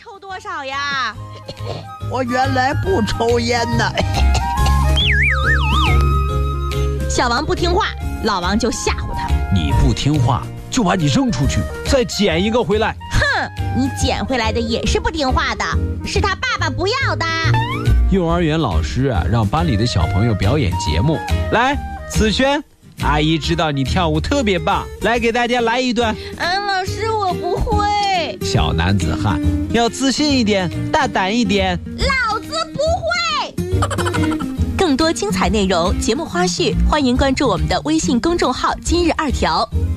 抽多少呀？ 我原来不抽烟呢。 小王不听话，老王就吓唬他。 你不听话，就把你扔出去，再捡一个回来。 哼，你捡回来的也是不听话的，是他爸爸不要的。 幼儿园老师让班里的小朋友表演节目。来，子轩，阿姨知道你跳舞特别棒，来给大家来一段。 老师，我不会。 小男子汉要自信一点，大胆一点。 老子不会。更多精彩内容、节目花絮，欢迎关注我们的微信公众号“今日二条”。